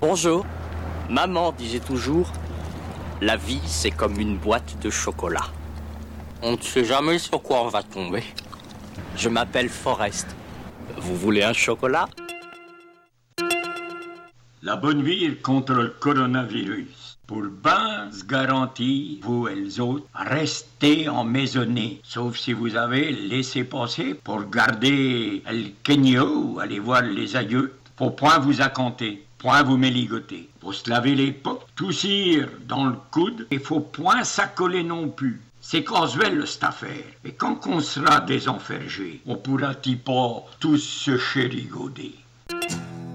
Bonjour. Maman disait toujours, la vie c'est comme une boîte de chocolat. On ne sait jamais sur quoi on va tomber. Je m'appelle Forrest. Vous voulez un chocolat? La bonne vie contre le coronavirus. Pour bien se garantir, vous et les autres, restez emmaisonnés. Sauf si vous avez laissé passer pour garder le Kenya ou aller voir les aïeux. Faut point vous accompter, point vous méligoter. Faut se laver les potes, toussir dans le coude et faut point s'accoler non plus. C'est casuel cette affaire. Et quand on sera désenfergé, on pourra-t-il pas tous se chérigoder.